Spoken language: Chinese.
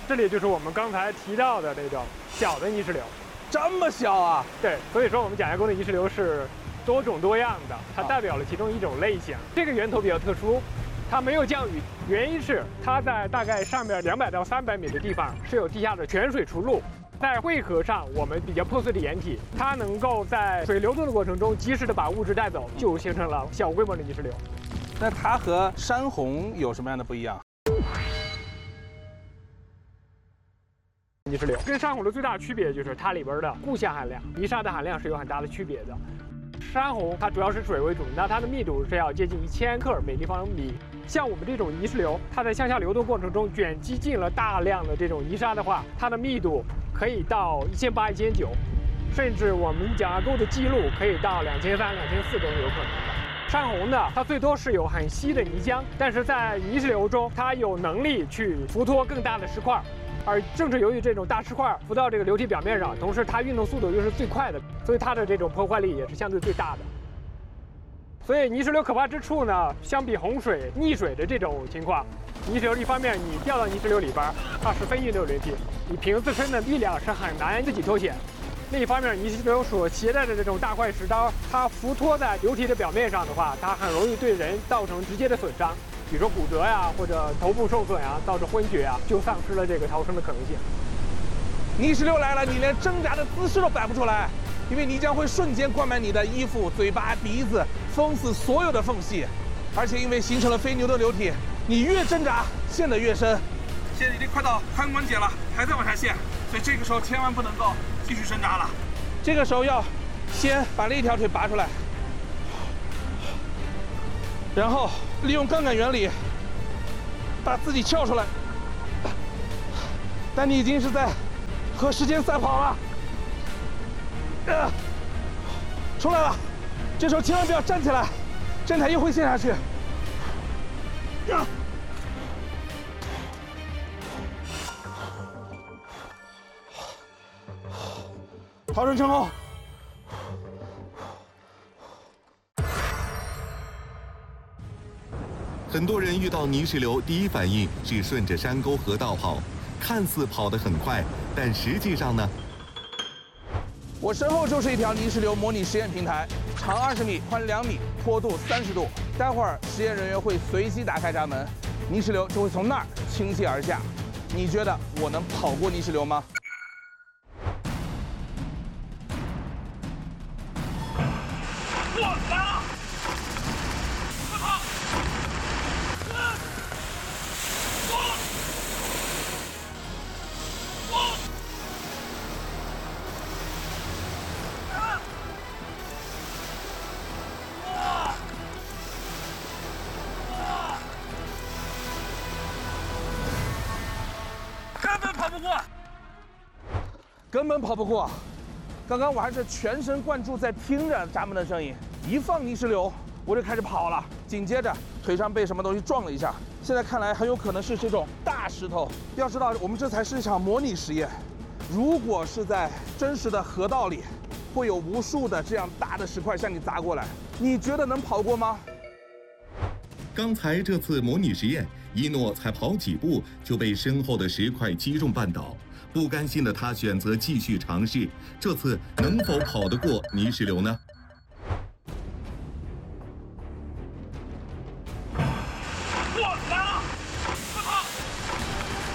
这里就是我们刚才提到的那种小的泥石流。 这么小啊？ 对，所以说我们蒋家沟的泥石流是多种多样的，它代表了其中一种类型。这个源头比较特殊，它没有降雨，原因是它在大概上面200到300米的地方是有地下的泉水出路。在汇合上，我们比较破碎的岩体，它能够在水流动的过程中及时的把物质带走，就形成了小规模的泥石流。 那它和山洪有什么样的不一样？ 泥石流跟山洪的最大的区别就是它里边的固象含量、泥沙的含量是有很大的区别的。山洪它主要是水为主，那它的密度是要接近1000克每立方米。像我们这种泥石流，它在向下流动过程中卷积进了大量的这种泥沙的话，它的密度可以到1800、1900，甚至我们蒋家沟的记录可以到2300、2400都是有可能的。山洪呢，它最多是有很稀的泥浆，但是在泥石流中，它有能力去浮脱更大的石块。而正是由于这种大石块浮到这个流体表面上，同时它运动速度又是最快的，所以它的这种破坏力也是相对最大的。所以泥石流可怕之处呢，相比洪水溺水的这种情况，泥石流一方面你掉到泥石流里边，它是非运动流体，你凭自身的力量是很难自己脱险。另一方面，泥石流所携带的这种大块石刀，它浮脱在流体的表面上的话，它很容易对人造成直接的损伤。比如说骨折呀，或者头部受损呀，导致昏厥呀，就丧失了这个逃生的可能性。 泥石流来了，你连挣扎的姿势都摆不出来，因为泥浆会瞬间灌满你的衣服、嘴巴、鼻子，封死所有的缝隙。而且因为形成了非牛顿流体，你越挣扎陷得越深。现在已经快到髋关节了，还在往下陷，所以这个时候千万不能够继续挣扎了。这个时候要先把另一条腿拔出来，然后利用杠杆原理把自己撬出来，但你已经是在和时间赛跑了，出来了。这时候千万不要站起来，站起来又会陷下去。逃生成功。 很多人遇到泥石流，第一反应是顺着山沟河道跑，看似跑得很快，但实际上呢？ 我身后就是一条泥石流模拟实验平台，长20米，宽2米，坡度30度。待会儿实验人员会随机打开闸门，泥石流就会从那儿倾泻而下。你觉得我能跑过泥石流吗？我来了！快跑！根本跑不过，根本跑不过。刚刚我还是全神贯注在听着闸门的声音，一放泥石流我就开始跑了，紧接着腿上被什么东西撞了一下，现在看来很有可能是这种大石头。要知道我们这才是一场模拟实验，如果是在真实的河道里，会有无数的这样大的石块向你砸过来，你觉得能跑过吗？ 刚才这次模拟实验，一诺才跑几步就被身后的石块击中绊倒，不甘心的他选择继续尝试，这次能否跑得过泥石流呢？